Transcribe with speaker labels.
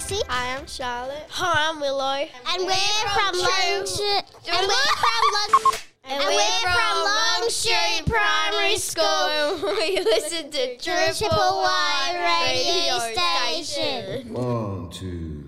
Speaker 1: Lucy.
Speaker 2: Hi, I'm Charlotte.
Speaker 3: Hi, I'm Willow.
Speaker 1: And we're from Long Street Primary School.
Speaker 2: We listen to
Speaker 1: Triple Y radio station.
Speaker 4: 1, 2.